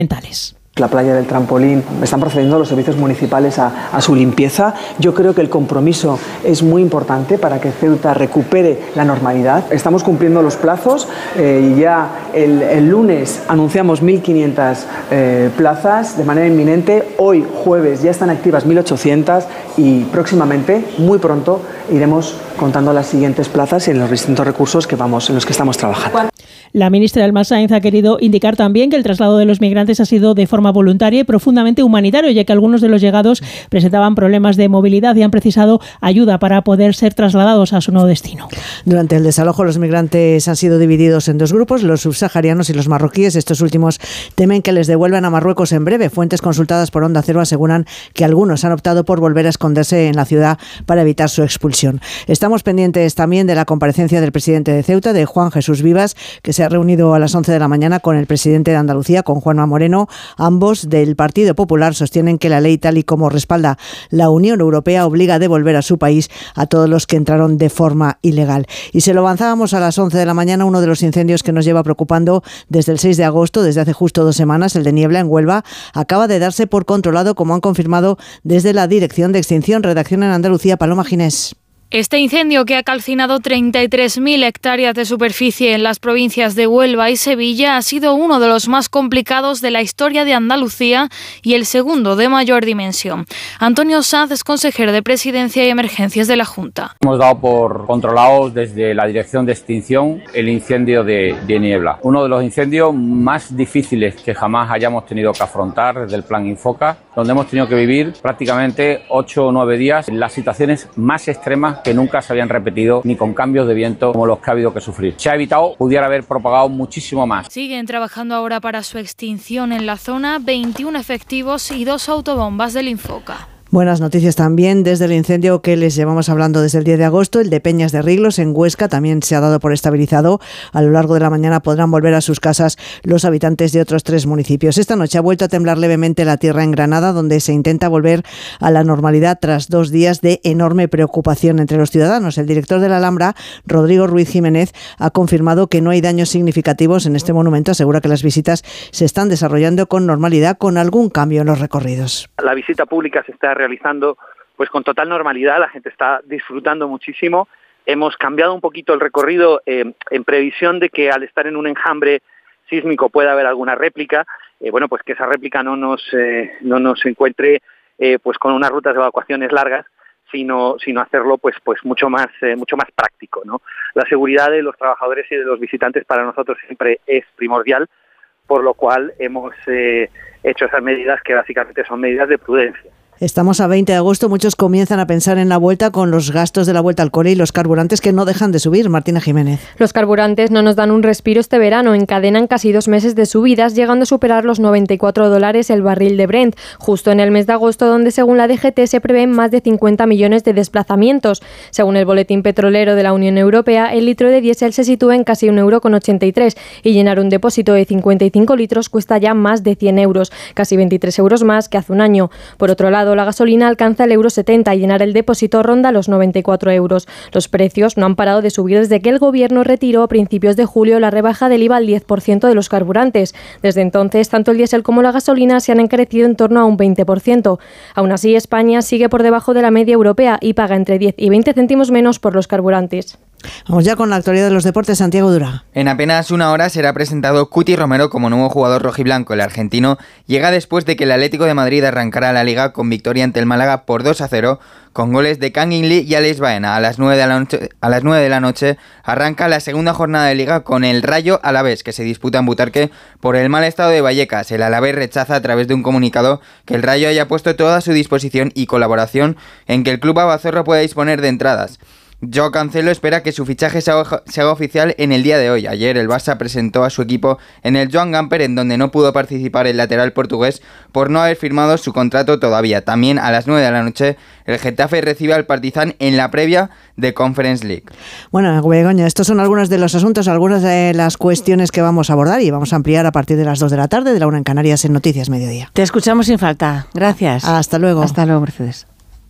La playa del Trampolín, están procediendo los servicios municipales a su limpieza. Yo creo que el compromiso es muy importante para que Ceuta recupere la normalidad. Estamos cumpliendo los plazos. Ya el lunes anunciamos 1.500 plazas de manera inminente. Hoy, jueves, ya están activas 1.800 y próximamente, muy pronto, iremos contando las siguientes plazas y en los distintos recursos en los que estamos trabajando. La ministra Elma Sáenz ha querido indicar también que el traslado de los migrantes ha sido de forma voluntaria y profundamente humanitario, ya que algunos de los llegados presentaban problemas de movilidad y han precisado ayuda para poder ser trasladados a su nuevo destino. Durante el desalojo, los migrantes han sido divididos en dos grupos, los subsaharianos y los marroquíes. Estos últimos temen que les devuelvan a Marruecos en breve. Fuentes consultadas por Onda Cero aseguran que algunos han optado por volver a esconderse en la ciudad para evitar su expulsión. Estamos pendientes también de la comparecencia del presidente de Ceuta, de Juan Jesús Vivas, que se ha reunido a las 11 de la mañana con el presidente de Andalucía, con Juanma Moreno. Ambos del Partido Popular sostienen que la ley, tal y como respalda la Unión Europea, obliga a devolver a su país a todos los que entraron de forma ilegal. Y se lo avanzábamos a las 11 de la mañana, uno de los incendios que nos lleva preocupando desde el 6 de agosto, desde hace justo 2 semanas, el de Niebla en Huelva, acaba de darse por controlado, como han confirmado desde la Dirección de Extinción. Redacción en Andalucía, Paloma Ginés. Este incendio, que ha calcinado 33.000 hectáreas de superficie en las provincias de Huelva y Sevilla, ha sido uno de los más complicados de la historia de Andalucía y el segundo de mayor dimensión. Antonio Sanz es consejero de Presidencia y Emergencias de la Junta. Hemos dado por controlados desde la Dirección de Extinción el incendio de Niebla. Uno de los incendios más difíciles que jamás hayamos tenido que afrontar desde el Plan Infoca, donde hemos tenido que vivir prácticamente 8 o 9 días en las situaciones más extremas que nunca se habían repetido, ni con cambios de viento como los que ha habido que sufrir. Se ha evitado, pudiera haber propagado muchísimo más. Siguen trabajando ahora para su extinción en la zona 21 efectivos y 2 autobombas del Infoca. Buenas noticias también desde el incendio que les llevamos hablando desde el 10 de agosto, el de Peñas de Riglos en Huesca, también se ha dado por estabilizado. A lo largo de la mañana podrán volver a sus casas los habitantes de otros 3 municipios. Esta noche ha vuelto a temblar levemente la tierra en Granada, donde se intenta volver a la normalidad tras 2 días de enorme preocupación entre los ciudadanos. El director de la Alhambra, Rodrigo Ruiz Jiménez, ha confirmado que no hay daños significativos en este monumento. Asegura que las visitas se están desarrollando con normalidad, con algún cambio en los recorridos. La visita pública se está realizando pues con total normalidad, la gente está disfrutando muchísimo. Hemos cambiado un poquito el recorrido en previsión de que al estar en un enjambre sísmico pueda haber alguna réplica, pues que esa réplica no nos encuentre pues con unas rutas de evacuaciones largas, sino hacerlo pues mucho más práctico, ¿no? La seguridad de los trabajadores y de los visitantes para nosotros siempre es primordial, por lo cual hemos hecho esas medidas que básicamente son medidas de prudencia. Estamos a 20 de agosto, muchos comienzan a pensar en la vuelta con los gastos de la vuelta al cole y los carburantes que no dejan de subir. Martina Jiménez. Los carburantes no nos dan un respiro este verano, encadenan casi 2 meses de subidas, llegando a superar los $94 el barril de Brent, justo en el mes de agosto, donde según la DGT se prevén más de 50 millones de desplazamientos. Según el boletín petrolero de la Unión Europea, el litro de diésel se sitúa en casi €1,83 y llenar un depósito de 55 litros cuesta ya más de 100 euros, casi 23 euros más que hace un año. Por otro lado, la gasolina alcanza el €70 y llenar el depósito ronda los 94 euros. Los precios no han parado de subir desde que el Gobierno retiró a principios de julio la rebaja del IVA al 10% de los carburantes. Desde entonces, tanto el diésel como la gasolina se han encarecido en torno a un 20%. Aún así, España sigue por debajo de la media europea y paga entre 10 y 20 céntimos menos por los carburantes. Vamos ya con la actualidad de los deportes. Santiago Dura. En apenas una hora será presentado Cuti Romero como nuevo jugador rojiblanco. El argentino llega después de que el Atlético de Madrid arrancara la Liga con victoria ante el Málaga por 2-0, con goles de Kangin Lee y Alex Baena. A las 9 de la noche arranca la segunda jornada de Liga con el Rayo Alavés, que se disputa en Butarque por el mal estado de Vallecas. El Alavés rechaza a través de un comunicado que el Rayo haya puesto toda su disposición y colaboración en que el club abazorro pueda disponer de entradas. Joao Cancelo espera que su fichaje se haga oficial en el día de hoy. Ayer el Barça presentó a su equipo en el Joan Gamper, en donde no pudo participar el lateral portugués por no haber firmado su contrato todavía. También a las 9 de la noche el Getafe recibe al Partizan en la previa de Conference League. Bueno, Begoña, estos son algunos de los asuntos, algunas de las cuestiones que vamos a abordar y vamos a ampliar a partir de las 2 de la tarde, de la 1 en Canarias, en Noticias Mediodía. Te escuchamos sin falta. Gracias. Hasta luego. Hasta luego, Mercedes.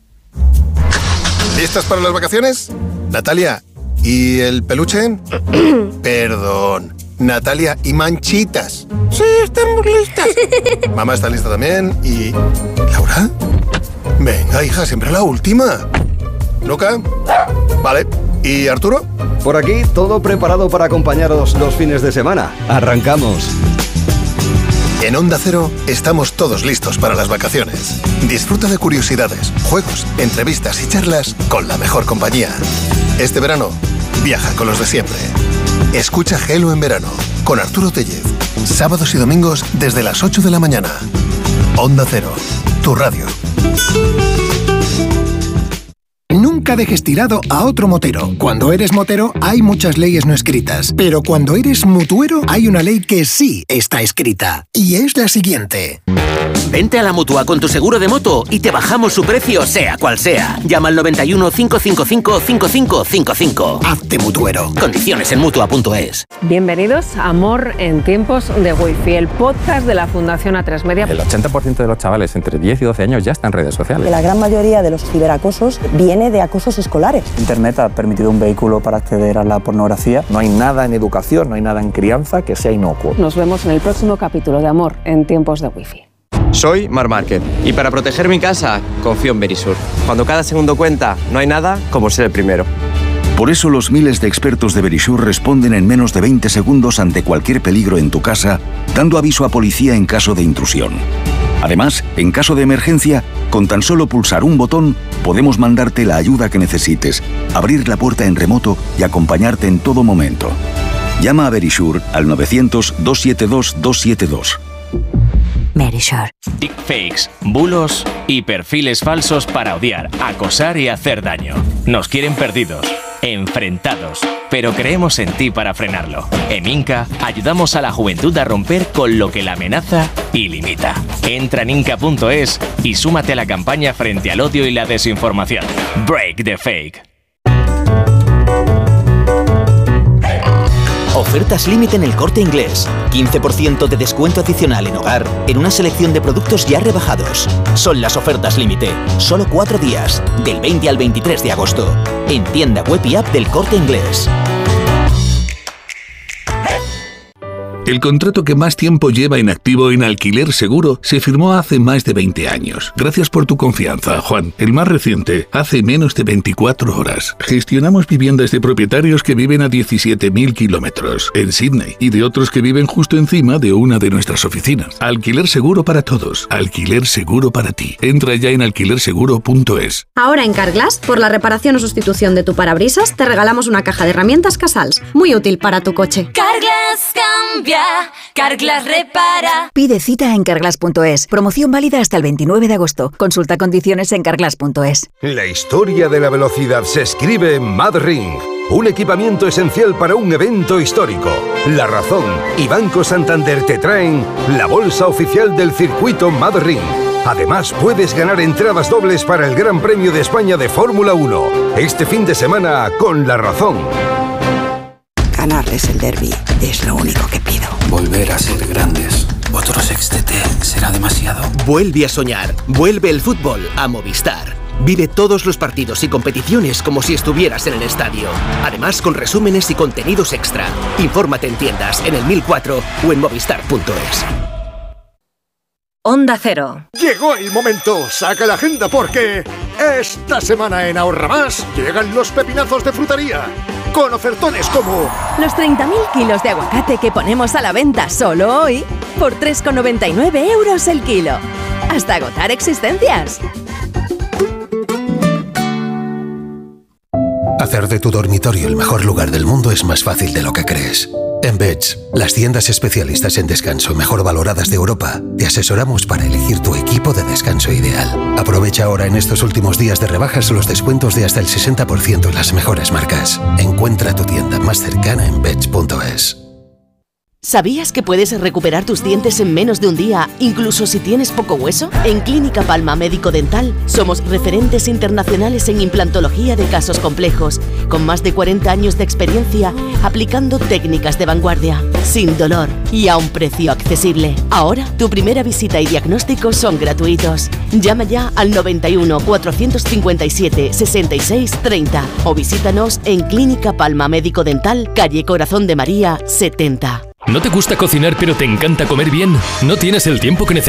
¿Listas para las vacaciones? Natalia, ¿y el peluche? Perdón. Natalia y Manchitas. Sí, estamos listas. Mamá está lista también. ¿Y Laura? Venga, hija, siempre la última. ¿Luca? Vale. ¿Y Arturo? Por aquí, todo preparado para acompañaros los fines de semana. ¡Arrancamos! En Onda Cero estamos todos listos para las vacaciones. Disfruta de curiosidades, juegos, entrevistas y charlas con la mejor compañía. Este verano, viaja con los de siempre. Escucha Gelo en verano con Arturo Tellez. Sábados y domingos desde las 8 de la mañana. Onda Cero, tu radio. Nunca dejes tirado a otro motero. Cuando eres motero hay muchas leyes no escritas, pero cuando eres mutuero hay una ley que sí está escrita, y es la siguiente. Vente a la Mutua con tu seguro de moto y te bajamos su precio sea cual sea. Llama al 91 555 5555. Hazte mutuero. Condiciones en Mutua.es. Bienvenidos a Amor en tiempos de Wi-Fi, el podcast de la Fundación A3 Media. El 80% de los chavales entre 10 y 12 años ya están en redes sociales. La gran mayoría de los ciberacosos viene de acosos escolares. Internet ha permitido un vehículo para acceder a la pornografía. No hay nada en educación, no hay nada en crianza que sea inocuo. Nos vemos en el próximo capítulo de Amor en tiempos de Wi-Fi. Soy Mar Márquez y para proteger mi casa confío en Verisur. Cuando cada segundo cuenta, no hay nada como ser el primero. Por eso los miles de expertos de Verisur responden en menos de 20 segundos ante cualquier peligro en tu casa, dando aviso a policía en caso de intrusión. Además, en caso de emergencia, con tan solo pulsar un botón, podemos mandarte la ayuda que necesites, abrir la puerta en remoto y acompañarte en todo momento. Llama a Verisur al 900-272-272. Verisur. Deepfakes, bulos y perfiles falsos para odiar, acosar y hacer daño. Nos quieren perdidos, enfrentados, pero creemos en ti para frenarlo. En Inca ayudamos a la juventud a romper con lo que la amenaza y limita. Entra en inca.es y súmate a la campaña frente al odio y la desinformación. Break the fake. Ofertas límite en El Corte Inglés. 15% de descuento adicional en hogar en una selección de productos ya rebajados. Son las ofertas límite. Solo 4 días, del 20 al 23 de agosto. En tienda web y app del Corte Inglés. El contrato que más tiempo lleva en activo en Alquiler Seguro se firmó hace más de 20 años. Gracias por tu confianza, Juan. El más reciente, hace menos de 24 horas. Gestionamos viviendas de propietarios que viven a 17.000 kilómetros en Sydney y de otros que viven justo encima de una de nuestras oficinas. Alquiler Seguro para todos. Alquiler Seguro para ti. Entra ya en alquilerseguro.es. Ahora en Carglass, por la reparación o sustitución de tu parabrisas, te regalamos una caja de herramientas Casals. Muy útil para tu coche. Carglass cambia. Carglass repara. Pide cita en carglass.es. Promoción válida hasta el 29 de agosto. Consulta condiciones en carglass.es. La historia de la velocidad se escribe en MadRing. Un equipamiento esencial para un evento histórico. La Razón y Banco Santander te traen la bolsa oficial del circuito MadRing. Además, puedes ganar entradas dobles para el Gran Premio de España de Fórmula 1. Este fin de semana con La Razón. Ganarles el derbi es lo único que pido. Volver a ser grandes. Otro sextete será demasiado. Vuelve a soñar. Vuelve el fútbol a Movistar. Vive todos los partidos y competiciones como si estuvieras en el estadio. Además, con resúmenes y contenidos extra. Infórmate en tiendas, en el 1004 o en movistar.es. Onda Cero. Llegó el momento, saca la agenda porque esta semana en Ahorra Más llegan los pepinazos de frutería. Con ofertones como los 30.000 kilos de aguacate que ponemos a la venta solo hoy por 3,99 € el kilo. Hasta agotar existencias. Hacer de tu dormitorio el mejor lugar del mundo es más fácil de lo que crees. En Beds, las tiendas especialistas en descanso mejor valoradas de Europa, te asesoramos para elegir tu equipo de descanso ideal. Aprovecha ahora en estos últimos días de rebajas los descuentos de hasta el 60% en las mejores marcas. Encuentra tu tienda más cercana en beds.es. ¿Sabías que puedes recuperar tus dientes en menos de un día, incluso si tienes poco hueso? En Clínica Palma Médico Dental somos referentes internacionales en implantología de casos complejos, con más de 40 años de experiencia aplicando técnicas de vanguardia, sin dolor y a un precio accesible. Ahora, tu primera visita y diagnóstico son gratuitos. Llama ya al 91 457 66 30 o visítanos en Clínica Palma Médico Dental, calle Corazón de María 70. ¿No te gusta cocinar pero te encanta comer bien? ¿No tienes el tiempo que necesitas?